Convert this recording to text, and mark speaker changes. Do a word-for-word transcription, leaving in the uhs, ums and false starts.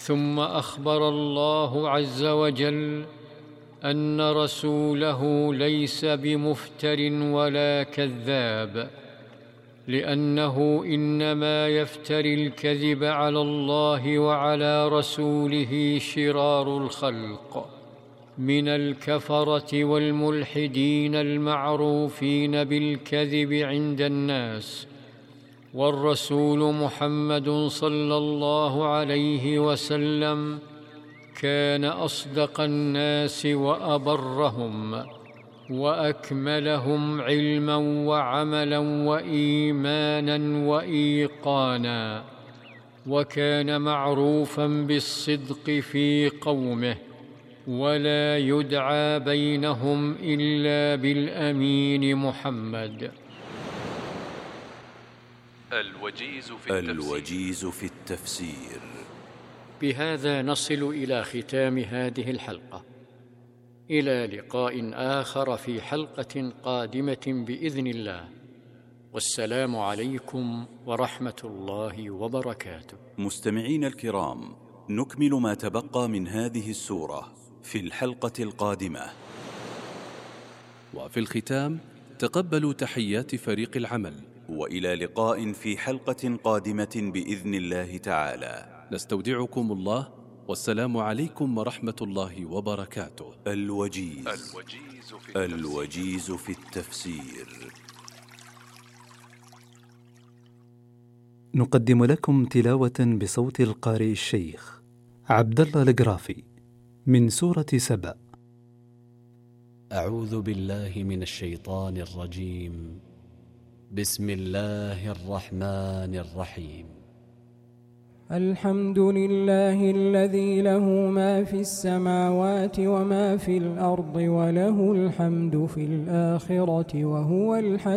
Speaker 1: ثم أخبر الله عز وجل أن رسوله ليس بمفتر ولا كذاب، لأنه إنما يفتري الكذب على الله وعلى رسوله شرار الخلق من الكفرة والملحدين المعروفين بالكذب عند الناس. والرسول محمد صلى الله عليه وسلم كان أصدق الناس وأبرهم وأكملهم علما وعملا وإيمانا وإيقانا، وكان معروفا بالصدق في قومه، ولا يدعى بينهم إلا بالأمين محمد.
Speaker 2: الوجيز في التفسير, الوجيز في التفسير.
Speaker 1: بهذا نصل إلى ختام هذه الحلقة، إلى لقاء آخر في حلقة قادمة بإذن الله، والسلام عليكم ورحمة الله وبركاته.
Speaker 2: مستمعين الكرام، نكمل ما تبقى من هذه السورة في الحلقة القادمة.
Speaker 3: وفي الختام تقبلوا تحيات فريق العمل،
Speaker 2: وإلى لقاء في حلقة قادمة بإذن الله تعالى.
Speaker 3: نستودعكم الله، والسلام عليكم ورحمة الله وبركاته.
Speaker 2: الوجيز, الوجيز, في, التفسير. الوجيز في التفسير.
Speaker 4: نقدم لكم تلاوة بصوت القارئ الشيخ عبد الله القرافي من سورة سبأ.
Speaker 5: أعوذ بالله من الشيطان الرجيم. بسم الله الرحمن الرحيم.
Speaker 6: الحمد لله الذي له ما في السماوات وما في الأرض، وله الحمد في الآخرة، وهو الحكيم